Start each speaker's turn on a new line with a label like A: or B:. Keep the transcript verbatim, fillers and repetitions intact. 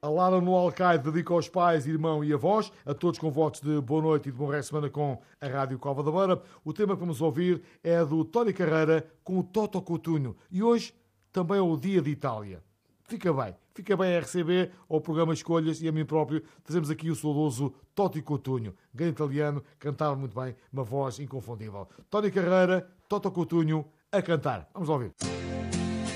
A: A Lara no Alcaide dedica aos pais, irmão e avós, a todos com votos de boa noite e de bom resto de semana com a Rádio Cova da Beira. O tema que vamos ouvir é do Tony Carreira com o Toto Coutinho. E hoje também é o Dia de Itália. Fica bem, fica bem a R C B, ao programa Escolhas e a mim próprio. Trazemos aqui o saudoso Toto Coutinho, grande italiano, cantava muito bem, uma voz inconfundível. Tony Carreira, Toto Coutinho, a cantar. Vamos ouvir.